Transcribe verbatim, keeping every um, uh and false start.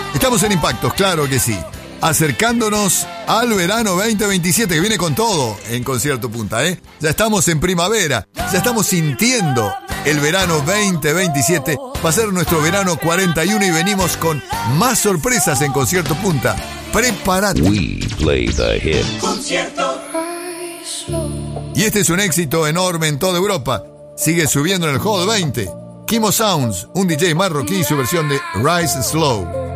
Estamos en Impactos, claro que sí. Acercándonos al verano veinte veintisiete, que viene con todo en Concierto Punta, ¿eh? Ya estamos en primavera, ya estamos sintiendo el verano veinte veintisiete. Va a ser nuestro verano cuarenta y uno y venimos con más sorpresas en Concierto Punta. Prepárate. We play the hit. Concierto. Y este es un éxito enorme en toda Europa. Sigue subiendo en el Hot veinte. Kimo Sounds, un D J marroquí y su versión de Rise Slow.